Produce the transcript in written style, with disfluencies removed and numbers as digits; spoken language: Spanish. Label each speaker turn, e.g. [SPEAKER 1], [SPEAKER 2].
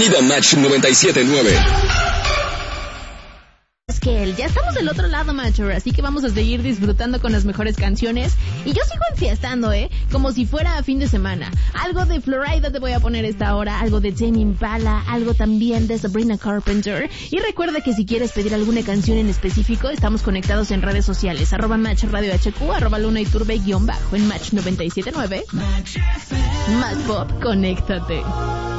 [SPEAKER 1] Bienvenido a Match 97.9.
[SPEAKER 2] Que ya estamos del otro lado, macho, así que vamos a seguir disfrutando con las mejores canciones. Y yo sigo enfiestando, como si fuera fin de semana. Algo de Florida te voy a poner esta hora, algo de Tame Impala, algo también de Sabrina Carpenter. Y recuerda que si quieres pedir alguna canción en específico, estamos conectados en redes sociales, @Match Radio HQ, @Luna Iturbe _ en Match 97.9. Más pop, conéctate.